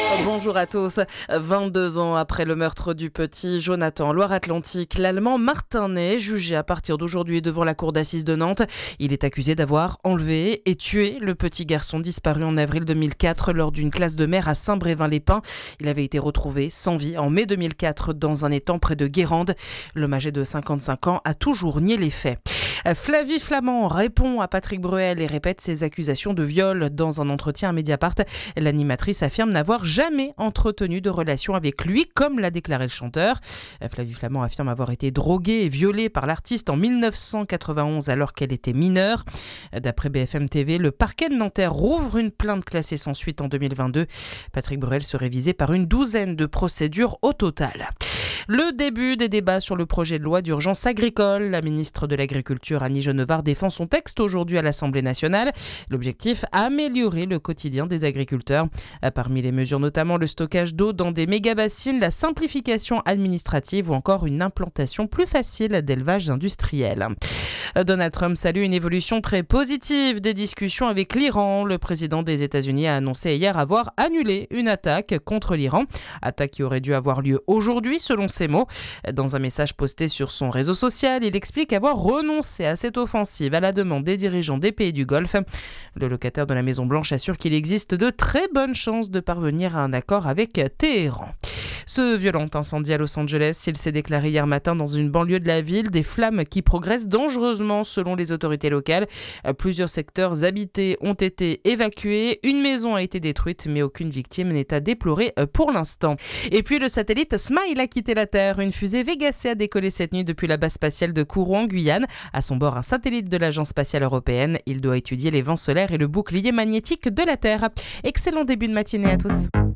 Bonjour à tous. 22 ans après le meurtre du petit Jonathan en Loire-Atlantique, l'Allemand Martin Ney, jugé à partir d'aujourd'hui devant la cour d'assises de Nantes. Il est accusé d'avoir enlevé et tué le petit garçon disparu en avril 2004 lors d'une classe de mer à Saint-Brévin-les-Pins. Il avait été retrouvé sans vie en mai 2004 dans un étang près de Guérande. L'homme âgé de 55 ans a toujours nié les faits. Flavie Flament répond à Patrick Bruel et répète ses accusations de viol. Dans un entretien à Mediapart, l'animatrice affirme n'avoir jamais entretenu de relation avec lui, comme l'a déclaré le chanteur. Flavie Flament affirme avoir été droguée et violée par l'artiste en 1991 alors qu'elle était mineure. D'après BFM TV, le parquet de Nanterre rouvre une plainte classée sans suite en 2022. Patrick Bruel serait visé par une douzaine de procédures au total. Le début des débats sur le projet de loi d'urgence agricole. La ministre de l'Agriculture, Annie Genevard, défend son texte aujourd'hui à l'Assemblée nationale. L'objectif, améliorer le quotidien des agriculteurs. Parmi les mesures, notamment le stockage d'eau dans des méga-bassines, la simplification administrative ou encore une implantation plus facile d'élevage industriel. Donald Trump salue une évolution très positive des discussions avec l'Iran. Le président des États-Unis a annoncé hier avoir annulé une attaque contre l'Iran. Attaque qui aurait dû avoir lieu aujourd'hui, selon ses mots. Dans un message posté sur son réseau social, il explique avoir renoncé à cette offensive à la demande des dirigeants des pays du Golfe. Le locataire de la Maison-Blanche assure qu'il existe de très bonnes chances de parvenir à un accord avec Téhéran. Ce violent incendie à Los Angeles, il s'est déclaré hier matin dans une banlieue de la ville. Des flammes qui progressent dangereusement selon les autorités locales. Plusieurs secteurs habités ont été évacués. Une maison a été détruite, mais aucune victime n'est à déplorer pour l'instant. Et puis le satellite Smile a quitté la Terre. Une fusée Vega C a décollé cette nuit depuis la base spatiale de Kourou en Guyane. À son bord, un satellite de l'Agence spatiale européenne. Il doit étudier les vents solaires et le bouclier magnétique de la Terre. Excellent début de matinée à tous.